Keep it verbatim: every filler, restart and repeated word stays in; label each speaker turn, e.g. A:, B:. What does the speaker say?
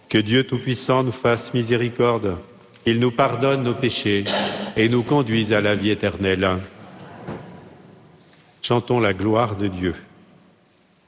A: Que Dieu Tout-Puissant nous fasse miséricorde, qu'il nous pardonne nos péchés et nous conduise à la vie éternelle. Chantons la gloire de Dieu.